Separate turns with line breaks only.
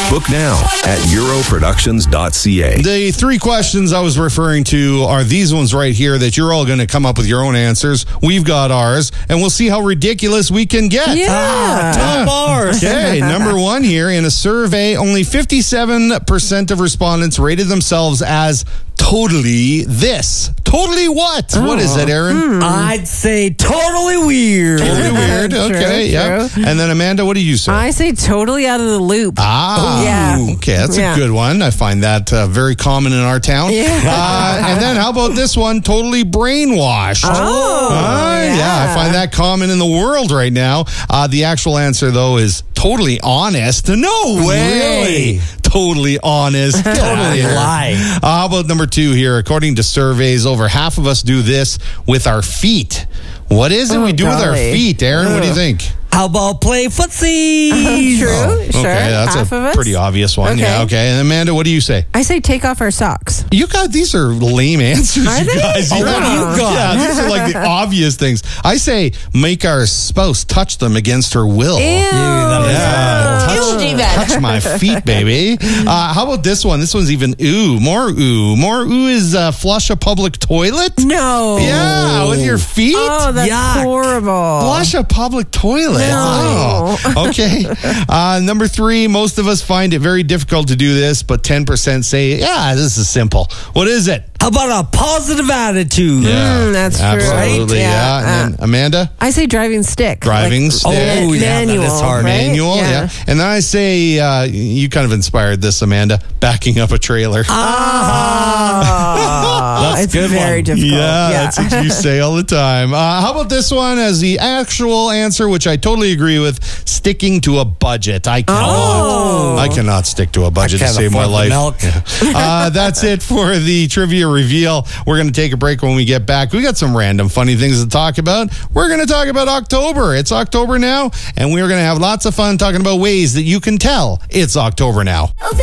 Book now at europroductions.ca.
The three questions I was referring to are these ones right here that you're all going to come up with your own answers. We've got ours, and we'll see how ridiculous we can get.
Yeah.
Top bars.
Okay, number one here. In a survey, only 57% of respondents rated themselves as totally this. Totally what? What is it, Aaron?
I'd say totally weird.
Totally weird.
True,
Okay, yeah.
true.
And then Amanda, what do you say?
I say totally out of the loop. Yeah.
Okay, that's a
Yeah.
good one. I find that very common in our town.
Yeah.
And then how about this one? Totally brainwashed. Yeah, I find that common in the world right now. The actual answer, though, is totally honest. No way.
Really?
Totally honest. Get outta
Totally
here.
lie.
How about number two here? According to surveys, over half of us do this with our feet. What is it we do with our
golly.
feet, Aaron? What do you think?
How about play footsie?
True, sure.
Okay, that's
Half of
a
us.
pretty obvious one.
Okay.
Yeah, okay. And Amanda, what do you say?
I say take off our socks.
You got these are lame answers,
Are
you
they?
guys.
Oh,
Yeah.
what do you
got?
Yeah, these are like the obvious things. I say make our spouse touch them against her will.
Ew.
Yeah, touch my feet, baby. How about this one? This one's even ooh, more ooh. More ooh is flush a public toilet.
No.
Yeah, with your feet.
Oh, that's
Yuck.
horrible.
Flush a public toilet.
No.
Oh, okay. Number three, most of us find it very difficult to do this, but 10% say, yeah, this is simple. What is it?
How about a positive attitude?
That's true.
Absolutely,
Right?
yeah.
Yeah.
And then Amanda?
I say driving stick.
Driving stick.
Oh, yeah, that
manual.
is hard.
Right?
Manual, yeah. And then I say, you kind of inspired this, Amanda, backing up a trailer.
It's
good
very
one.
difficult.
Yeah, that's what you say all the time. How about this one as the actual answer, which I totally agree with, sticking to a budget. I cannot stick to a budget to
Can't
save my
afford the
life.
milk.
That's it for the trivia reveal. We're going to take a break. When we get back, we got some random funny things to talk about. We're going to talk about October. It's October now, and we're going to have lots of fun talking about ways that you can tell it's October now.